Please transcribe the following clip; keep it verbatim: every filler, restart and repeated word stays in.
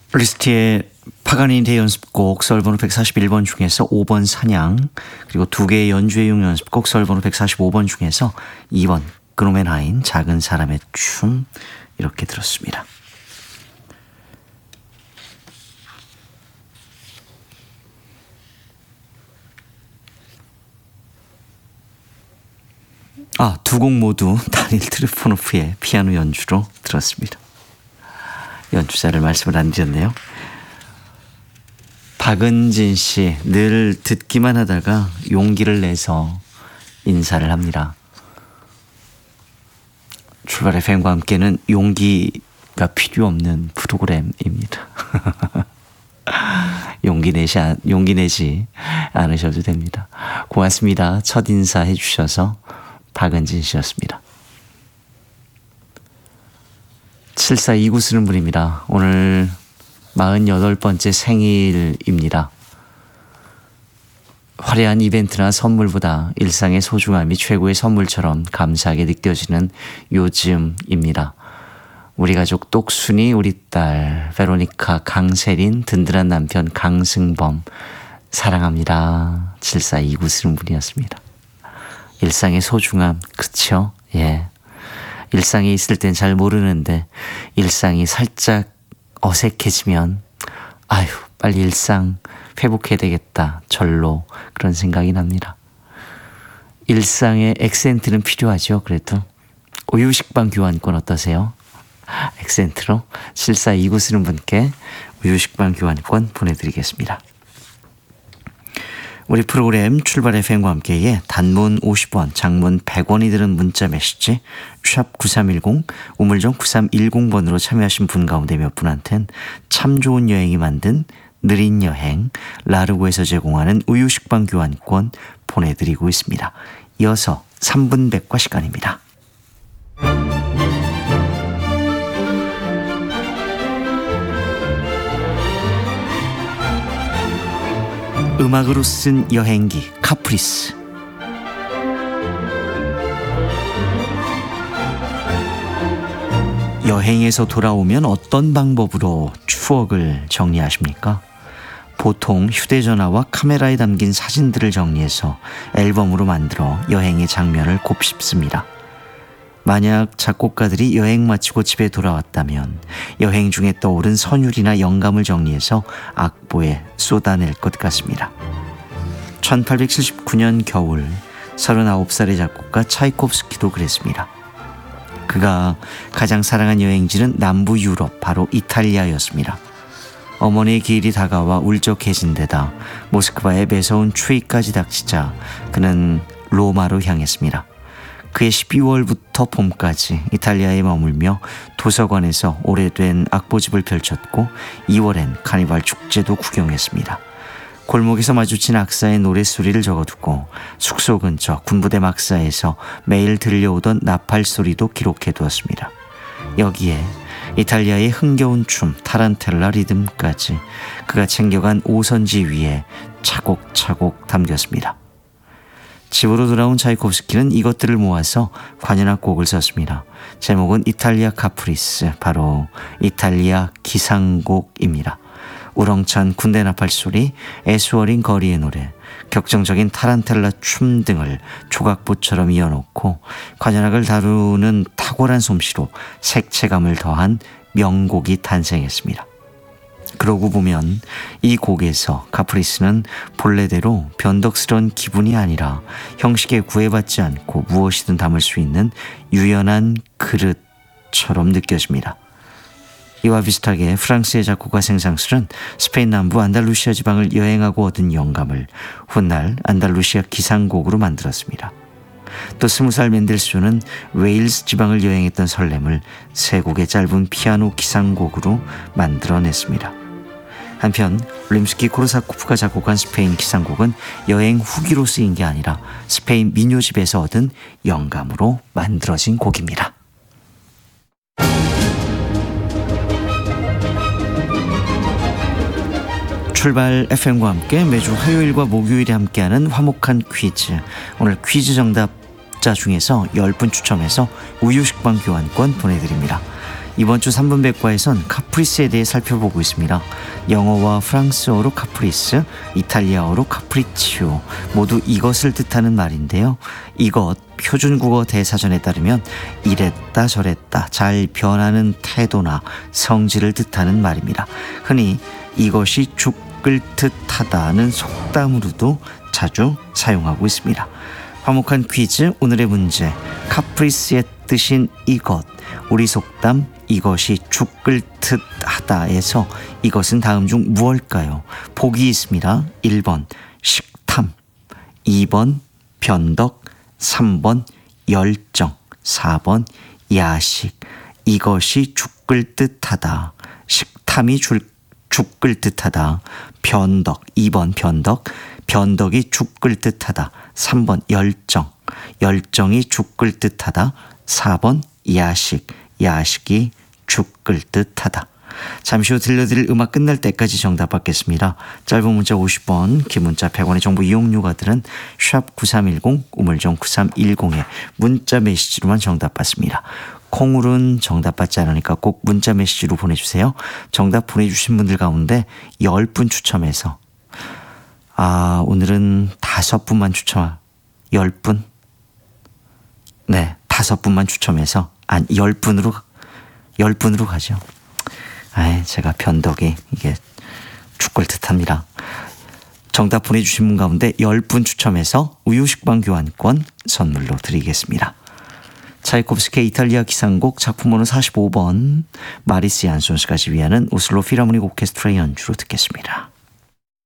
리스트의 파가니니의 연습곡 서울번호 백사십일 번 중에서 오 번 사냥, 그리고 두 개의 연주회용 연습곡 서울번호 백사십오 번 중에서 이 번 그놈의 나인 작은 사람의 춤, 이렇게 들었습니다. 아, 두 곡 모두 다닐 트리포노프의 피아노 연주로 들었습니다. 연주자를 말씀을 안 드렸네요. 박은진 씨, 늘 듣기만 하다가 용기를 내서 인사를 합니다. 출발 에프엠과 함께는 용기가 필요 없는 프로그램입니다. 용기 내시, 용기 내지 않으셔도 됩니다. 고맙습니다. 첫 인사해 주셔서 박은진 씨였습니다. 칠사이구 쓰는 분입니다. 오늘 마흔여덟 번째 생일입니다. 화려한 이벤트나 선물보다 일상의 소중함이 최고의 선물처럼 감사하게 느껴지는 요즘입니다. 우리 가족 똑순이, 우리 딸 베로니카, 강세린, 든든한 남편 강승범 사랑합니다. 칠사이구 쓰는 분이었습니다. 일상의 소중함, 그쵸? 예. 일상에 있을 땐 잘 모르는데 일상이 살짝 어색해지면 아휴, 빨리 일상 회복해야 되겠다, 절로 그런 생각이 납니다. 일상의 액센트는 필요하죠. 그래도 우유식빵 교환권 어떠세요? 액센트로 칠사이구 쓰는 분께 우유식빵 교환권 보내드리겠습니다. 우리 프로그램 출발 에프엠과 함께에 단문 오십 원, 장문 백 원이 드는 문자 메시지 샵 구삼일공, 우물정 구삼일공 번으로 참여하신 분 가운데 몇 분한텐 참 좋은 여행이 만든 느린 여행 라르고에서 제공하는 우유식빵 교환권 보내드리고 있습니다. 이어서 삼 분 백과 시간입니다. 음악으로 쓴 여행기 카프리스. 여행에서 돌아오면 어떤 방법으로 추억을 정리하십니까? 보통 휴대전화와 카메라에 담긴 사진들을 정리해서 앨범으로 만들어 여행의 장면을 곱씹습니다. 만약 작곡가들이 여행 마치고 집에 돌아왔다면 여행 중에 떠오른 선율이나 영감을 정리해서 악보에 쏟아낼 것 같습니다. 천팔백칠십구 년 겨울, 서른아홉 살의 작곡가 차이콥스키도 그랬습니다. 그가 가장 사랑한 여행지는 남부 유럽, 바로 이탈리아였습니다. 어머니의 기일이 다가와 울적해진 데다 모스크바의 매서운 추위까지 닥치자 그는 로마로 향했습니다. 그의 십이월부터 봄까지 이탈리아에 머물며 도서관에서 오래된 악보집을 펼쳤고 이월엔 카니발 축제도 구경했습니다. 골목에서 마주친 악사의 노랫소리를 적어두고 숙소 근처 군부대 막사에서 매일 들려오던 나팔 소리도 기록해두었습니다. 여기에 이탈리아의 흥겨운 춤 타란텔라 리듬까지 그가 챙겨간 오선지 위에 차곡차곡 담겼습니다. 집으로 돌아온 차이콥스키는 이것들을 모아서 관현악 곡을 썼습니다. 제목은 이탈리아 카프리스, 바로 이탈리아 기상곡입니다. 우렁찬 군대 나팔 소리, 애수어린 거리의 노래, 격정적인 타란텔라 춤 등을 조각보처럼 이어놓고 관현악을 다루는 탁월한 솜씨로 색채감을 더한 명곡이 탄생했습니다. 그러고 보면 이 곡에서 카프리스는 본래대로 변덕스러운 기분이 아니라 형식에 구애받지 않고 무엇이든 담을 수 있는 유연한 그릇처럼 느껴집니다. 이와 비슷하게 프랑스의 작곡가 생상술은 스페인 남부 안달루시아 지방을 여행하고 얻은 영감을 훗날 안달루시아 기상곡으로 만들었습니다. 또 스무 살 맨델스존은 웨일스 지방을 여행했던 설렘을 세 곡의 짧은 피아노 기상곡으로 만들어냈습니다. 한편 림스키 코르사코프가 작곡한 스페인 기상곡은 여행 후기로 쓰인 게 아니라 스페인 민요집에서 얻은 영감으로 만들어진 곡입니다. 출발 에프엠과 함께 매주 화요일과 목요일에 함께하는 화목한 퀴즈. 오늘 퀴즈 정답자 중에서 십 분 추첨해서 우유식빵 교환권 보내드립니다. 이번 주 삼 분 백과에선 카프리스에 대해 살펴보고 있습니다. 영어와 프랑스어로 카프리스, 이탈리아어로 카프리치오, 모두 이것을 뜻하는 말인데요. 이것, 표준국어 대사전에 따르면 이랬다 저랬다, 잘 변하는 태도나 성질을 뜻하는 말입니다. 흔히 이것이 죽을 듯하다는 속담으로도 자주 사용하고 있습니다. 화목한 퀴즈, 오늘의 문제. 카프리스의 뜻인 이것, 우리 속담 이것이 죽을 듯하다에서 이것은 다음 중 무엇일까요? 보기 있습니다. 일 번 식탐, 이 번 변덕, 삼 번 열정, 사 번 야식. 이것이 죽을 듯하다, 식탐이 줄, 죽을 듯하다, 변덕, 이 번 변덕, 변덕이 죽을 듯하다, 삼 번 열정, 열정이 죽을 듯하다, 사 번 야식, 야식이 죽을 듯하다. 잠시 후 들려드릴 음악 끝날 때까지 정답 받겠습니다. 짧은 문자 오십 원, 긴 문자 백 원의 정보 이용료가 들은 샵 구삼일공, 우물정 구삼일공에 문자 메시지로만 정답 받습니다. 콩으로는 정답 받지 않으니까 꼭 문자 메시지로 보내주세요. 정답 보내주신 분들 가운데 열 분 추첨해서, 아, 오늘은 다섯 분만 추첨, 열 분? 네, 다섯 분만 추첨해서, 아, 열 분으로, 열 분으로 가죠. 아, 제가 변덕이 이게 죽을 듯합니다. 정답 보내주신 분 가운데 열 분 추첨해서 우유식빵 교환권 선물로 드리겠습니다. 차이콥스키의 이탈리아 기상곡, 작품번호 사십오 번, 마리스 얀손스가 지휘하는 오슬로 필하모닉 오케스트라 연주로 듣겠습니다.